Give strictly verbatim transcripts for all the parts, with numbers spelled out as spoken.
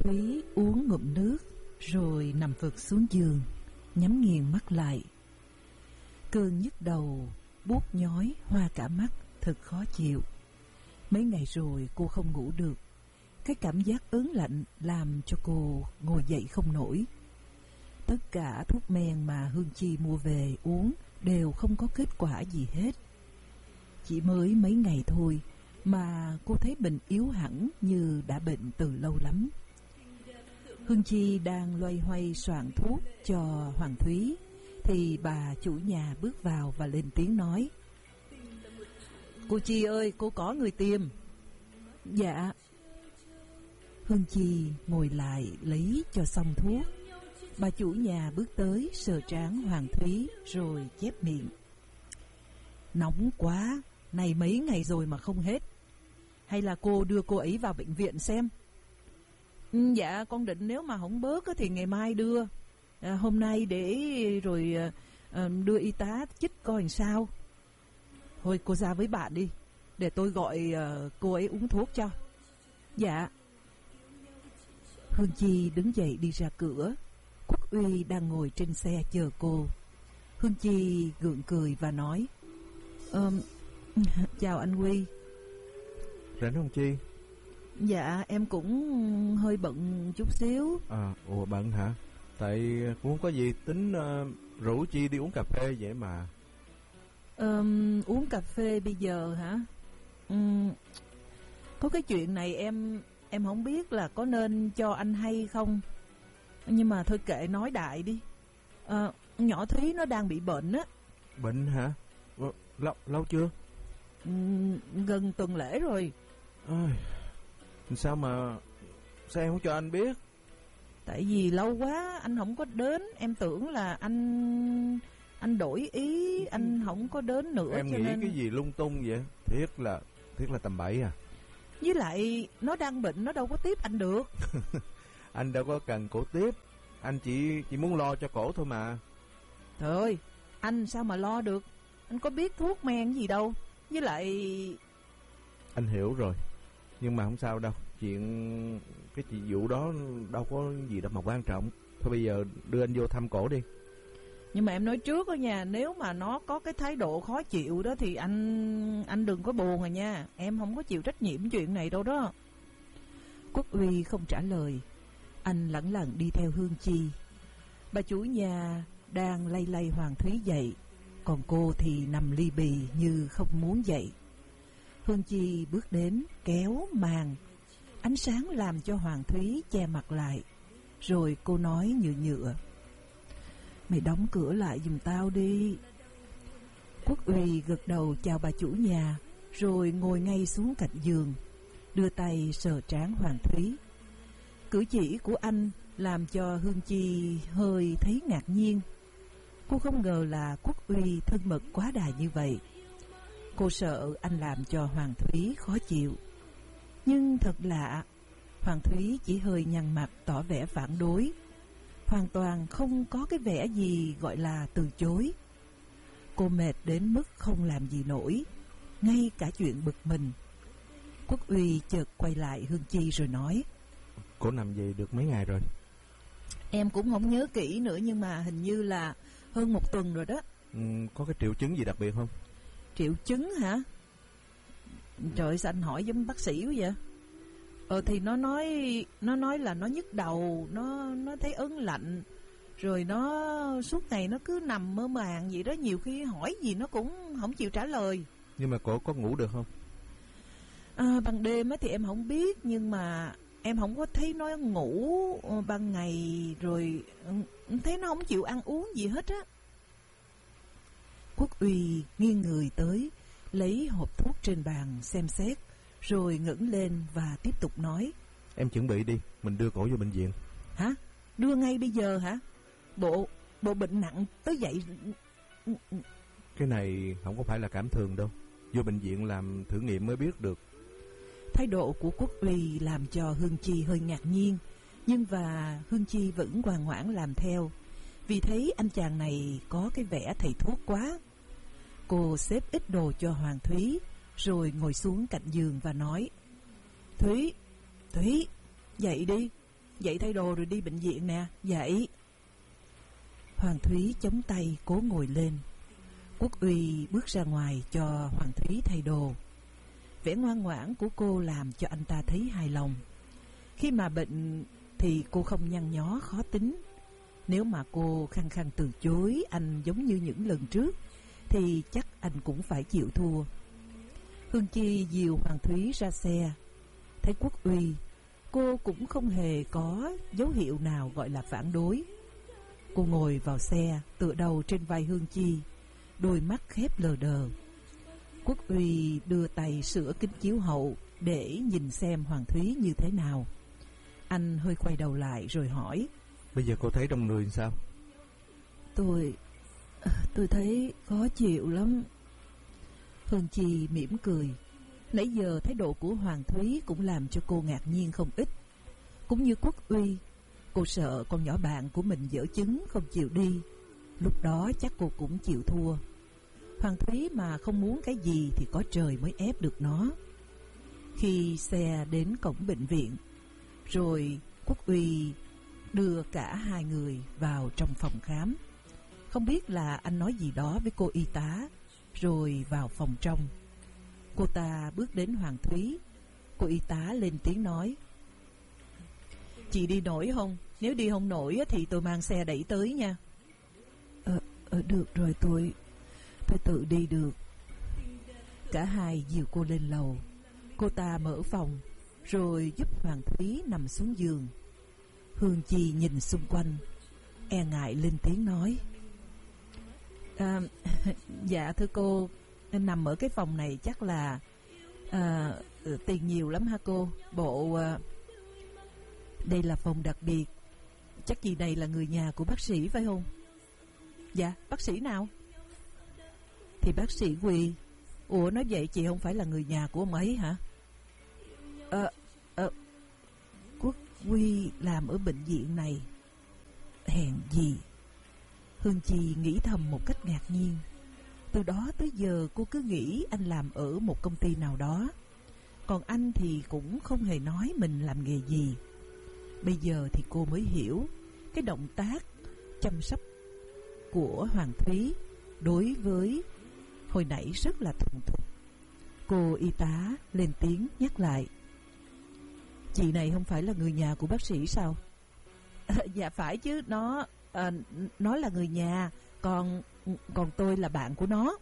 Thúy uống ngụm nước rồi nằm phịch xuống giường, nhắm nghiền mắt lại. Cơn nhức đầu buốt nhói hoa cả mắt, thật khó chịu. Mấy ngày rồi cô không ngủ được. Cái cảm giác ớn lạnh làm cho cô ngồi dậy không nổi. Tất cả thuốc men mà Hương Chi mua về uống đều không có kết quả gì hết. Chỉ mới mấy ngày thôi mà cô thấy bệnh yếu hẳn như đã bệnh từ lâu lắm. Hương Chi đang loay hoay soạn thuốc cho Hoàng Thúy thì bà chủ nhà bước vào và lên tiếng nói: "Cô Chi ơi, cô có người tìm." "Dạ." Hương Chi ngồi lại lấy cho xong thuốc. Bà chủ nhà bước tới sờ trán Hoàng Thúy rồi chép miệng: "Nóng quá, này mấy ngày rồi mà không hết. Hay là cô đưa cô ấy vào bệnh viện xem?" "Ừ, dạ con định nếu mà không bớt thì ngày mai đưa. À, hôm nay để rồi à, đưa y tá chích coi làm sao." "Thôi cô ra với bạn đi, để tôi gọi à, cô ấy uống thuốc cho." "Dạ." Hương Chi đứng dậy đi ra cửa. Quốc Uy đang ngồi trên xe chờ cô. Hương Chi gượng cười và nói: um, "Chào anh Huy." "Rảnh không Chi?" "Dạ em cũng hơi bận chút xíu." À, ủa bận hả? Tại cũng không có gì, tính uh, rủ Chi đi uống cà phê vậy mà. um, Uống cà phê bây giờ hả? Um, có cái chuyện này em Em không biết là có nên cho anh hay không. Nhưng mà thôi kệ, nói đại đi. à, Nhỏ Thúy nó đang bị bệnh á. Bệnh hả? Lâu, lâu chưa? um, Gần tuần lễ rồi. Ôi, sao mà sao em không cho anh biết? Tại vì lâu quá anh không có đến. Em tưởng là anh Anh đổi ý, anh không có đến nữa. Em cho nghĩ nên... cái gì lung tung vậy? Thiết là Thiết là tầm bậy à? Với lại nó đang bệnh, nó đâu có tiếp anh được. Anh đâu có cần cổ tiếp. Anh chỉ chỉ muốn lo cho cổ thôi mà. Trời ơi, anh sao mà lo được? Anh có biết thuốc men gì đâu. Với lại... Anh hiểu rồi, nhưng mà không sao đâu. Chuyện cái chuyện vụ đó đâu có gì đâu mà quan trọng. Thôi bây giờ đưa anh vô thăm cổ đi. Nhưng mà em nói trước đó nha, nếu mà nó có cái thái độ khó chịu đó thì anh anh đừng có buồn rồi nha. Em không có chịu trách nhiệm chuyện này đâu đó. Quốc Uy không trả lời. Anh lẳng lặng đi theo Hương Chi. Bà chủ nhà đang lay lay Hoàng Thúy dậy, còn cô thì nằm li bì như không muốn dậy. Hương Chi bước đến kéo màn. Ánh sáng làm cho Hoàng Thúy che mặt lại. Rồi cô nói nhựa nhựa: "Mày đóng cửa lại giùm tao đi." Quốc Uy gật đầu chào bà chủ nhà, rồi ngồi ngay xuống cạnh giường, đưa tay sờ trán Hoàng Thúy. Cử chỉ của anh làm cho Hương Chi hơi thấy ngạc nhiên. Cô không ngờ là Quốc Uy thân mật quá đà như vậy. Cô sợ anh làm cho Hoàng Thúy khó chịu. Nhưng thật lạ, Hoàng Thúy chỉ hơi nhăn mặt tỏ vẻ phản đối, hoàn toàn không có cái vẻ gì gọi là từ chối. Cô mệt đến mức không làm gì nổi, ngay cả chuyện bực mình. Quốc Uy chợt quay lại Hương Chi rồi nói: "Cổ nằm vậy được mấy ngày rồi?" "Em cũng không nhớ kỹ nữa, nhưng mà hình như là hơn một tuần rồi đó." Ừ, có cái triệu chứng gì đặc biệt không? Triệu chứng hả? Trời ơi, sao anh hỏi giống bác sĩ quá vậy? Ờ thì nó nói Nó nói là nó nhức đầu, Nó nó thấy ớn lạnh, rồi nó suốt ngày nó cứ nằm mơ màng vậy đó. Nhiều khi hỏi gì nó cũng không chịu trả lời. Nhưng mà cổ có ngủ được không? À, ban đêm thì em không biết, nhưng mà em không có thấy nó ngủ. Ban ngày rồi thấy nó không chịu ăn uống gì hết á. Quốc Uy nghiêng người tới, lấy hộp thuốc trên bàn xem xét, rồi ngẩng lên và tiếp tục nói: "Em chuẩn bị đi, mình đưa cổ vô bệnh viện." "Hả? Đưa ngay bây giờ hả? Bộ bộ bệnh nặng tới vậy." "Cái này không có phải là cảm thường đâu, vô bệnh viện làm thử nghiệm mới biết được." Thái độ của Quốc Uy làm cho Hương Chi hơi ngạc nhiên, nhưng và Hương Chi vẫn ngoan ngoãn làm theo, vì thấy anh chàng này có cái vẻ thầy thuốc quá. Cô xếp ít đồ cho Hoàng Thúy, rồi ngồi xuống cạnh giường và nói: "Thúy, Thúy, dậy đi, Dậy thay đồ rồi đi bệnh viện nè. Dậy. Hoàng Thúy chống tay cố ngồi lên. Quốc Uy bước ra ngoài cho Hoàng Thúy thay đồ. Vẻ ngoan ngoãn của cô làm cho anh ta thấy hài lòng. Khi mà bệnh thì cô không nhăn nhó khó tính. Nếu mà cô khăng khăng từ chối anh giống như những lần trước thì chắc anh cũng phải chịu thua. Hương Chi dìu Hoàng Thúy ra xe. Thấy Quốc Uy, cô cũng không hề có dấu hiệu nào gọi là phản đối. Cô ngồi vào xe, tựa đầu trên vai Hương Chi, đôi mắt khép lờ đờ. Quốc Uy đưa tay sửa kính chiếu hậu để nhìn xem Hoàng Thúy như thế nào. Anh hơi quay đầu lại rồi hỏi: Bây giờ cô thấy trong người sao? Tôi... tôi thấy khó chịu lắm. Hương Chi mỉm cười. Nãy giờ thái độ của Hoàng Thúy cũng làm cho cô ngạc nhiên không ít. Cũng như Quốc Uy, cô sợ con nhỏ bạn của mình dở chứng không chịu đi. Lúc đó chắc cô cũng chịu thua. Hoàng Thúy mà không muốn cái gì thì có trời mới ép được nó. Khi xe đến cổng bệnh viện, rồi Quốc Uy đưa cả hai người vào trong phòng khám. Không biết là anh nói gì đó với cô y tá, rồi vào phòng trong. Cô ta bước đến Hoàng Thúy. Cô y tá lên tiếng nói: Chị đi nổi không? Nếu đi không nổi thì tôi mang xe đẩy tới nha. Ờ, ờ được rồi, tôi Tôi tự đi được. Cả hai dìu cô lên lầu. Cô ta mở phòng, rồi giúp Hoàng Thúy nằm xuống giường. Hương Chi nhìn xung quanh, e ngại lên tiếng nói: à, Dạ thưa cô, nằm ở cái phòng này chắc là à, tiền nhiều lắm hả cô? Bộ à, đây là phòng đặc biệt. Chắc chị này là người nhà của bác sĩ phải không? Dạ, bác sĩ nào? Thì bác sĩ Huy. Ủa nói vậy chị không phải là người nhà của ông ấy hả? Ờ, ờ Quốc Huy làm ở bệnh viện này. Hèn gì. Hương Chi nghĩ thầm một cách ngạc nhiên. Từ đó tới giờ cô cứ nghĩ anh làm ở một công ty nào đó, còn anh thì cũng không hề nói mình làm nghề gì. Bây giờ thì cô mới hiểu cái động tác chăm sóc của Hoàng Thúy đối với hồi nãy rất là thuần thục. Cô y tá lên tiếng nhắc lại: Chị này không phải là người nhà của bác sĩ sao? À, dạ phải chứ, nó à, nó là người nhà, còn còn tôi là bạn của nó.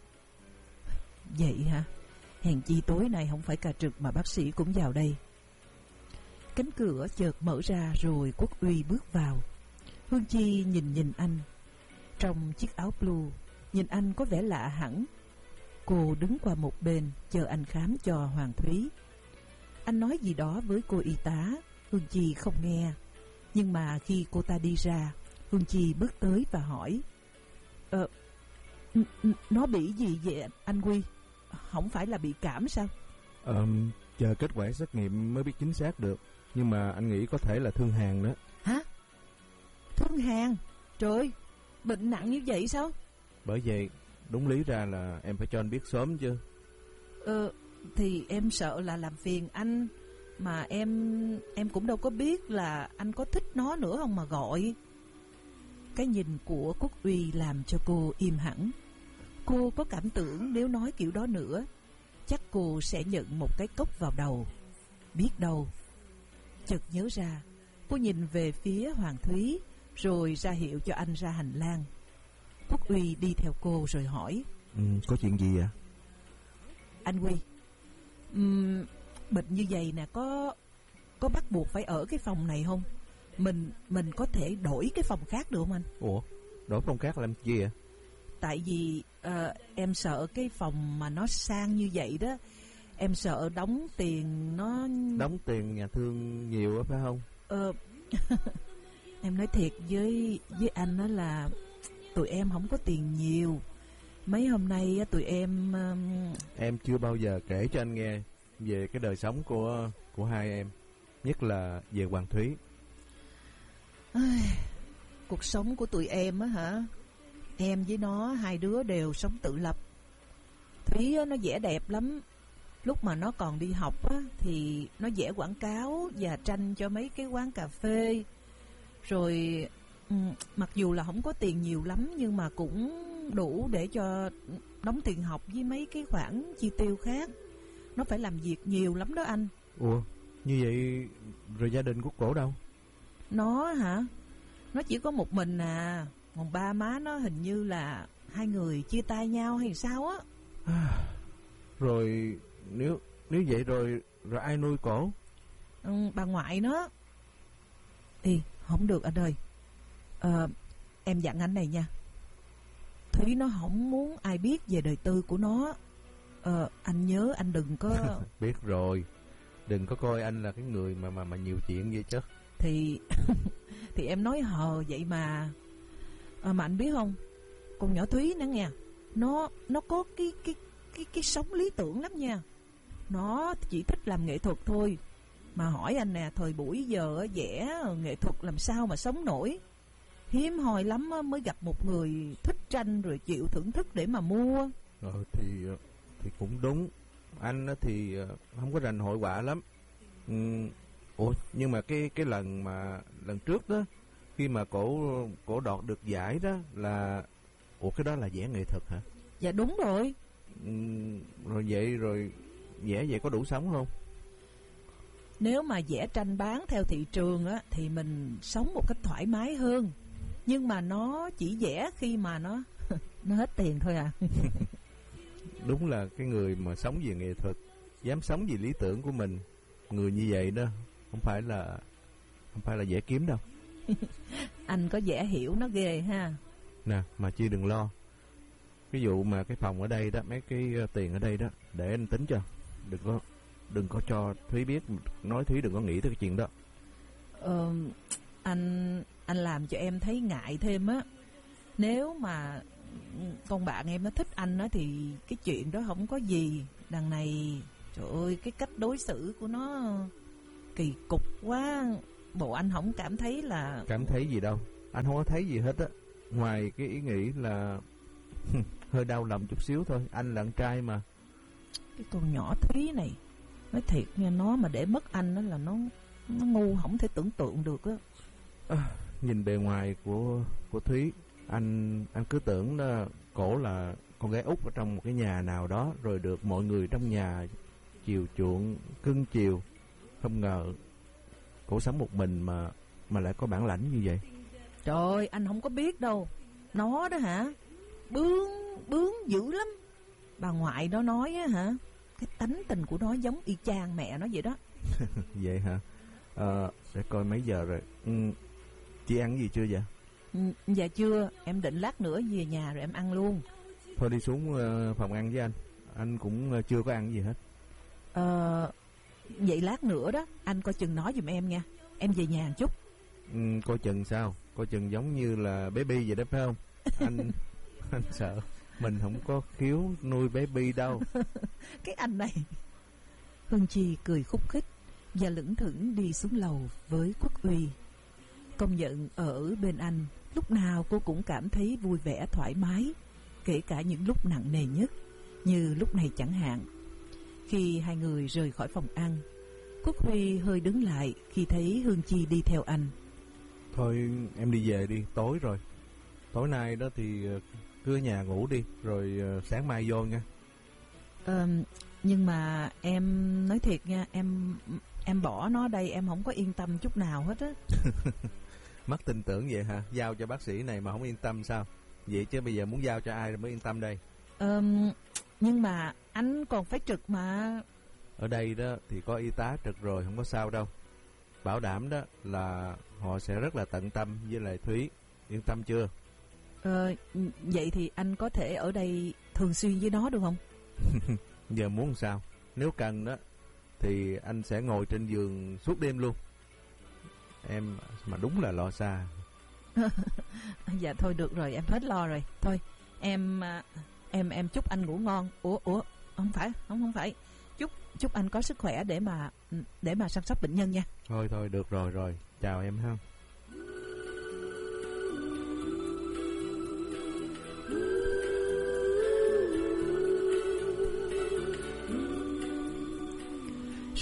Vậy hả? Hèn chi tối nay không phải ca trực mà bác sĩ cũng vào đây. Cánh cửa chợt mở ra rồi Quốc Uy bước vào. Hương Chi nhìn nhìn anh trong chiếc áo blue, nhìn anh có vẻ lạ hẳn. Cô đứng qua một bên chờ anh khám cho Hoàng Thúy. Anh nói gì đó với cô y tá, Hương Chi không nghe. Nhưng mà khi cô ta đi ra, Hương Chi bước tới và hỏi: Ờ, nó bị gì vậy anh Huy? Không phải là bị cảm sao? Ờ, chờ kết quả xét nghiệm mới biết chính xác được. Nhưng mà anh nghĩ có thể là thương hàn đó. Hả? Thương hàn? Trời ơi, bệnh nặng như vậy sao? Bởi vậy, đúng lý ra là em phải cho anh biết sớm chứ. Ờ, thì em sợ là làm phiền anh. Mà em em cũng đâu có biết là anh có thích nó nữa không mà gọi. Cái nhìn của Quốc Uy làm cho cô im hẳn. Cô có cảm tưởng nếu nói kiểu đó nữa, chắc cô sẽ nhận một cái cốc vào đầu. Biết đâu. Chợt nhớ ra, cô nhìn về phía Hoàng Thúy, rồi ra hiệu cho anh ra hành lang. Quốc Uy đi theo cô rồi hỏi: ừ, Có chuyện gì ạ? Anh Huy, um, bệnh như vậy nè, có có bắt buộc phải ở cái phòng này không? Mình mình có thể đổi cái phòng khác được không anh? Ủa, đổi phòng khác làm gì ạ? Tại vì uh, em sợ cái phòng mà nó sang như vậy đó, em sợ đóng tiền nó... Đóng tiền nhà thương nhiều á phải không? Ờ, em nói thiệt với với anh đó là tụi em không có tiền nhiều. Mấy hôm nay tụi em... Um... Em chưa bao giờ kể cho anh nghe về cái đời sống của của hai em, nhất là về Hoàng Thúy. Cuộc sống của tụi em á hả? Em với nó hai đứa đều sống tự lập. Thúy nó vẻ đẹp lắm, Lúc mà nó còn đi học á, thì nó vẽ quảng cáo và tranh cho mấy cái quán cà phê. Rồi um, mặc dù là không có tiền nhiều lắm, nhưng mà cũng đủ để cho đóng tiền học với mấy cái khoản chi tiêu khác. Nó phải làm việc nhiều lắm đó anh. Ủa, như vậy rồi gia đình của cổ đâu? Nó hả? Nó chỉ có một mình à. Còn ba má nó hình như là hai người chia tay nhau hay sao á. Rồi nếu nếu vậy rồi rồi ai nuôi cổ? Ừ, bà ngoại nó. Ê, không được anh ơi. Ờ, em dặn anh này nha. Thúy nó không muốn ai biết về đời tư của nó. Ờ, anh nhớ anh đừng có... Biết rồi. Đừng có coi anh là cái người mà mà mà nhiều chuyện vậy chứ. Thì thì em nói hờ vậy mà. À, mà anh biết không, con nhỏ Thúy nữa nghe, nó nó có cái cái cái cái sống lý tưởng lắm nha. Nó chỉ thích làm nghệ thuật thôi. Mà hỏi anh nè, thời buổi giờ vẽ nghệ thuật làm sao mà sống nổi. Hiếm hoi lắm mới gặp một người thích tranh rồi chịu thưởng thức để mà mua. Ờ thì thì cũng đúng. Anh thì không có rành hội họa lắm. Ừ, ủa nhưng mà cái cái lần mà lần trước đó, khi mà cổ cổ đoạt được giải đó là, ủa cái đó là vẽ nghệ thuật hả? Dạ đúng rồi. Ừ, rồi vậy rồi vẽ vậy có đủ sống không? Nếu mà vẽ tranh bán theo thị trường á thì mình sống một cách thoải mái hơn. Nhưng mà nó chỉ vẽ khi mà nó nó hết tiền thôi à. Đúng là cái người mà sống về nghệ thuật, dám sống vì lý tưởng của mình, người như vậy đó không phải là không phải là dễ kiếm đâu. Anh có vẻ hiểu nó ghê ha. Nè, mà chi đừng lo. Cái vụ mà cái phòng ở đây đó, mấy cái tiền ở đây đó, để anh tính cho. Đừng có đừng có cho Thúy biết, nói Thúy đừng có nghĩ tới cái chuyện đó. Ờ, anh anh làm cho em thấy ngại thêm á. Nếu mà con bạn em nó thích anh á thì cái chuyện đó không có gì. Đằng này trời ơi, cái cách đối xử của nó kỳ cục quá. Bộ anh không cảm thấy là... Cảm thấy gì đâu, anh không có thấy gì hết á. Ngoài cái ý nghĩ là hơi đau lòng chút xíu thôi. Anh là con trai mà. Cái con nhỏ Thúy này, nói thiệt nha, nó mà để mất anh đó là nó nó ngu không thể tưởng tượng được á. À, nhìn bề ngoài của của Thúy, anh anh cứ tưởng đó, cổ là con gái út ở trong một cái nhà nào đó, rồi được mọi người trong nhà chiều chuộng cưng chiều. Không ngờ cổ sống một mình mà mà lại có bản lãnh như vậy. Trời ơi, anh không có biết đâu. Nó đó hả, bướng bướng dữ lắm. Bà ngoại nó nói á hả, cái tánh tình của nó giống y chang mẹ nó vậy đó. Vậy hả? À, để coi mấy giờ rồi. Ừ, chị ăn gì chưa vậy? Ừ, dạ chưa, em định lát nữa về nhà rồi em ăn luôn. Thôi đi xuống uh, phòng ăn với anh. Anh cũng uh, chưa có ăn gì hết. Ờ, vậy lát nữa đó, anh coi chừng nói giùm em nha. Em về nhà một chút. Ừ, coi chừng sao? Coi chừng giống như là baby vậy đó phải không? Anh anh sợ mình không có khiếu nuôi baby đâu. Cái anh này. Hương Chi cười khúc khích và lững thững đi xuống lầu với Quốc Uy. Công nhận ở bên anh, lúc nào cô cũng cảm thấy vui vẻ thoải mái, kể cả những lúc nặng nề nhất, như lúc này chẳng hạn. Khi hai người rời khỏi phòng ăn, Quốc Huy hơi đứng lại khi thấy Hương Chi đi theo anh. Thôi em đi về đi, tối rồi. Tối nay đó thì cứ ở nhà ngủ đi, rồi sáng mai vô nha. Ờ, nhưng mà em nói thiệt nha, em em bỏ nó đây em không có yên tâm chút nào hết á. Mất tin tưởng vậy hả? Giao cho bác sĩ này mà không yên tâm sao? Vậy chứ bây giờ muốn giao cho ai rồi mới yên tâm đây? Ờ, nhưng mà anh còn phải trực mà. Ở đây đó thì có y tá trực rồi, không có sao đâu. Bảo đảm đó là họ sẽ rất là tận tâm với lại Thúy. Yên tâm chưa? Ờ, vậy thì anh có thể ở đây thường xuyên với nó được không? Giờ muốn sao? Nếu cần đó thì anh sẽ ngồi trên giường suốt đêm luôn. Em mà đúng là lo xa. Dạ thôi được rồi, em hết lo rồi. Thôi em em em chúc anh ngủ ngon. Ủa ủa không phải không không phải chúc chúc anh có sức khỏe để mà để mà chăm sóc bệnh nhân nha. Thôi thôi được rồi rồi, chào em ha.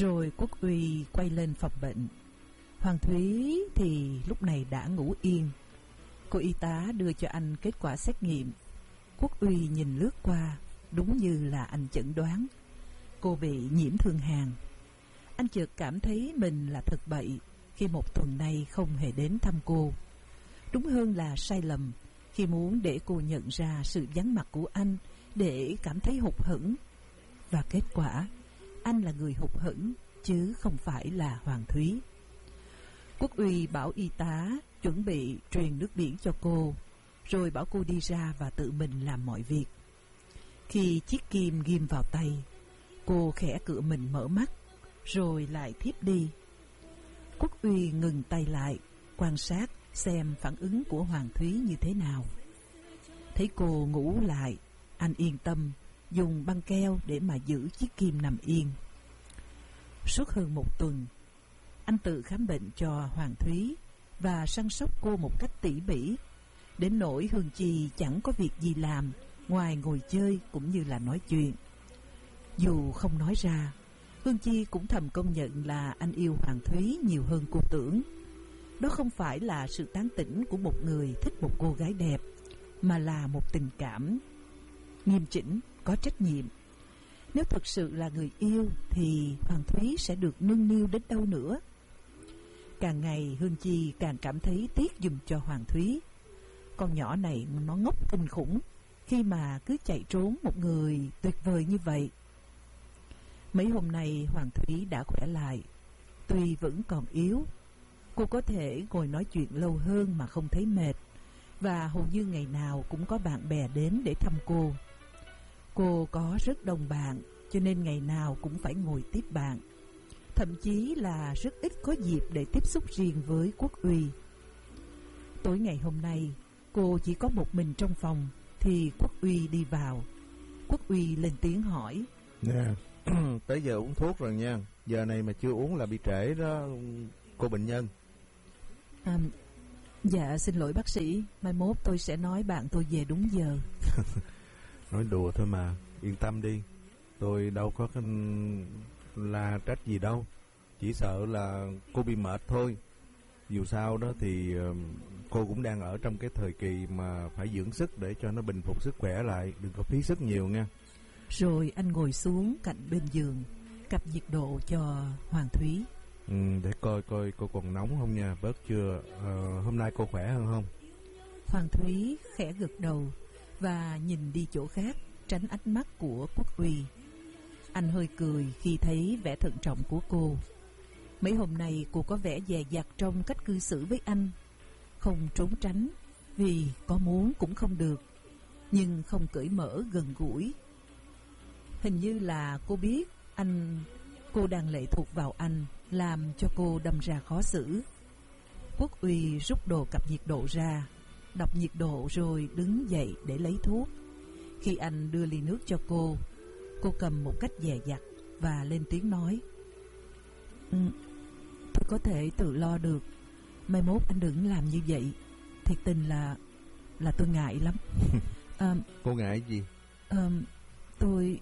Rồi Quốc Uy quay lên phòng bệnh. Hoàng Thúy thì lúc này đã ngủ yên. Cô y tá đưa cho anh kết quả xét nghiệm. Quốc Uy nhìn lướt qua, đúng như là anh chẩn đoán, cô bị nhiễm thương hàn. Anh chợt cảm thấy mình là thật bậy khi một tuần nay không hề đến thăm cô. Đúng hơn là sai lầm khi muốn để cô nhận ra sự vắng mặt của anh để cảm thấy hụt hẫng. Và kết quả, anh là người hụt hẫng chứ không phải là Hoàng Thúy. Quốc Uy bảo y tá chuẩn bị truyền nước biển cho cô, rồi bảo cô đi ra và tự mình làm mọi việc. Khi chiếc kim ghim vào tay, cô khẽ cựa mình mở mắt, rồi lại thiếp đi. Quốc Uy ngừng tay lại, quan sát xem phản ứng của Hoàng Thúy như thế nào. Thấy cô ngủ lại, anh yên tâm dùng băng keo để mà giữ chiếc kim nằm yên. Suốt hơn một tuần, anh tự khám bệnh cho Hoàng Thúy và săn sóc cô một cách tỉ mỉ, đến nỗi Hương Chi chẳng có việc gì làm ngoài ngồi chơi cũng như là nói chuyện. Dù không nói ra, Hương Chi cũng thầm công nhận là anh yêu Hoàng Thúy nhiều hơn cô tưởng. Đó không phải là sự tán tỉnh của một người thích một cô gái đẹp, mà là một tình cảm nghiêm chỉnh, có trách nhiệm. Nếu thật sự là người yêu thì Hoàng Thúy sẽ được nâng niu đến đâu nữa. Càng ngày Hương Chi càng cảm thấy tiếc giùm cho Hoàng Thúy. Con nhỏ này nó ngốc kinh khủng khi mà cứ chạy trốn một người tuyệt vời như vậy. Mấy hôm nay Hoàng Thúy đã khỏe lại. Tuy vẫn còn yếu, cô có thể ngồi nói chuyện lâu hơn mà không thấy mệt, và hầu như ngày nào cũng có bạn bè đến để thăm cô. Cô có rất đông bạn, cho nên ngày nào cũng phải ngồi tiếp bạn. Thậm chí là rất ít có dịp để tiếp xúc riêng với Quốc Uy. Tối ngày hôm nay, cô chỉ có một mình trong phòng thì Quốc Uy đi vào. Quốc Uy lên tiếng hỏi: Nè, tới giờ uống thuốc rồi nha. Giờ này mà chưa uống là bị trễ đó cô bệnh nhân. À, dạ xin lỗi bác sĩ, mai mốt tôi sẽ nói bạn tôi về đúng giờ. Nói đùa thôi mà, yên tâm đi. Tôi đâu có cái la trách gì đâu. Chỉ sợ là cô bị mệt thôi. Dù sao đó thì cô cũng đang ở trong cái thời kỳ mà phải dưỡng sức để cho nó bình phục sức khỏe lại. Đừng có phí sức nhiều nha. Rồi anh ngồi xuống cạnh bên giường, cặp nhiệt độ cho Hoàng Thúy. Ừ, để coi coi cô còn nóng không nha, bớt chưa. Ờ, hôm nay cô khỏe hơn không? Hoàng Thúy khẽ gật đầu và nhìn đi chỗ khác, tránh ánh mắt của Quốc Uy. Anh hơi cười khi thấy vẻ thận trọng của cô. Mấy hôm nay cô có vẻ dè dặt trong cách cư xử với anh, không trốn tránh, vì có muốn cũng không được, nhưng không cởi mở gần gũi. Hình như là cô biết anh, cô đang lệ thuộc vào anh, làm cho cô đâm ra khó xử. Quốc Uy rút đồ cặp nhiệt độ ra, đọc nhiệt độ rồi đứng dậy để lấy thuốc. Khi anh đưa ly nước cho cô, cô cầm một cách dè dặt và lên tiếng nói: ừ, tôi có thể tự lo được. Mai mốt anh đừng làm như vậy. Thiệt tình là là tôi ngại lắm. à, Cô ngại gì? à, Tôi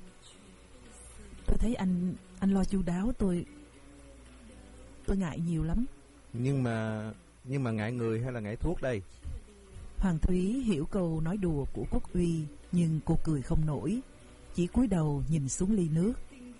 Tôi thấy anh Anh lo chu đáo, tôi Tôi ngại nhiều lắm. Nhưng mà Nhưng mà ngại người hay là ngại thuốc đây? Hoàng Thúy hiểu câu nói đùa của Quốc Uy, nhưng cô cười không nổi, chỉ cúi đầu nhìn xuống ly nước.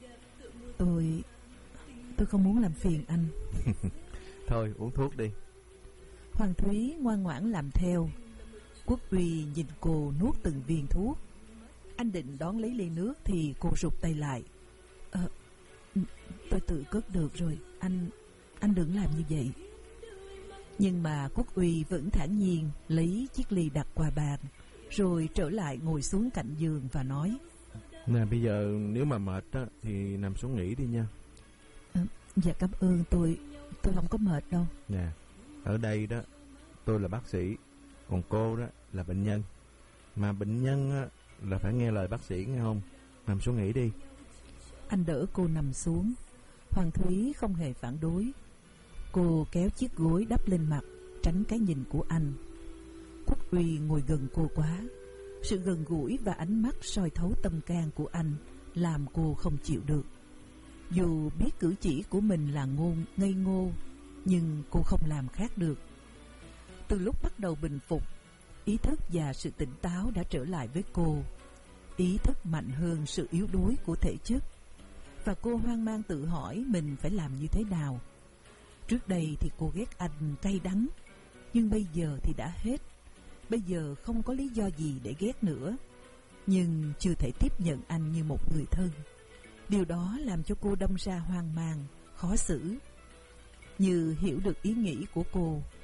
Tôi Tôi không muốn làm phiền anh. Thôi uống thuốc đi. Hoàng Thúy ngoan ngoãn làm theo. Quốc Uy nhìn cô nuốt từng viên thuốc. Anh định đón lấy ly nước thì cô rụt tay lại. Ờ, tôi tự cất được rồi, anh Anh đừng làm như vậy. Nhưng mà Quốc Uy vẫn thản nhiên lấy chiếc ly đặt qua bàn, rồi trở lại ngồi xuống cạnh giường và nói: Nè, bây giờ nếu mà mệt á, thì nằm xuống nghỉ đi nha. à, Dạ cảm ơn, tôi Tôi không có mệt đâu. Nè, ở đây đó tôi là bác sĩ, còn cô đó là bệnh nhân. Mà bệnh nhân á, là phải nghe lời bác sĩ, nghe không? Nằm xuống nghỉ đi. Anh đỡ cô nằm xuống. Hoàng Thúy không hề phản đối. Cô kéo chiếc gối đắp lên mặt, tránh cái nhìn của anh. Quốc Uy ngồi gần cô quá. Sự gần gũi và ánh mắt soi thấu tâm can của anh làm cô không chịu được. Dù biết cử chỉ của mình là ngôn ngây ngô, nhưng cô không làm khác được. Từ lúc bắt đầu bình phục, ý thức và sự tỉnh táo đã trở lại với cô. Ý thức mạnh hơn sự yếu đuối của thể chất, và cô hoang mang tự hỏi mình phải làm như thế nào. Trước đây thì cô ghét anh cay đắng, nhưng bây giờ thì đã hết. Bây giờ không có lý do gì để ghét nữa, nhưng chưa thể tiếp nhận anh như một người thân. Điều đó làm cho cô đâm ra hoang mang, khó xử. Như hiểu được ý nghĩ của cô,